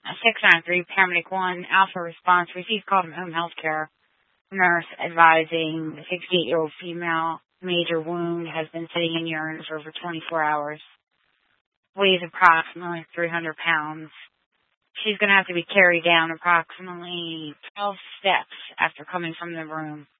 693 Paramedic 1, Alpha Response, received call from home health care. Nurse advising the 68-year-old female, major wound, has been sitting in urine for over 24 hours. Weighs approximately 300 pounds. She's going to have to be carried down approximately 12 steps after coming from the room.